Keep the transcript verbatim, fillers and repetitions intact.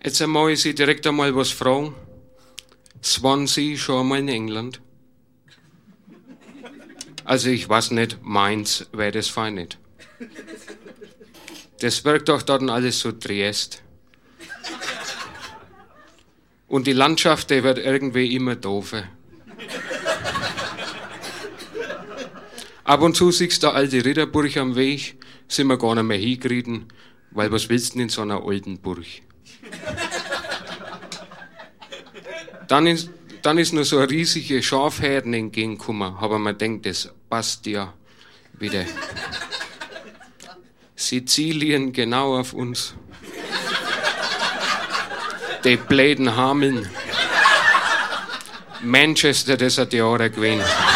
Jetzt einmal ich Sie direkt einmal was fragen. Swansea schon einmal in England? Also ich weiß nicht, Mainz wäre das fein nicht. Das wirkt doch dann alles so Triest. Und die Landschaft, die wird irgendwie immer doofer. Ab und zu siehst du eine alte Ritterburg am Weg, sind wir gar nicht mehr hingerieten, weil was willst du denn in so einer alten Burg? Dann ist, dann ist nur so eine riesige Schafherden entgegengekommen, aber man denkt, das passt ja wieder. Sizilien genau auf uns. Die bläden Hameln. Manchester, das hat die Jahre gewesen.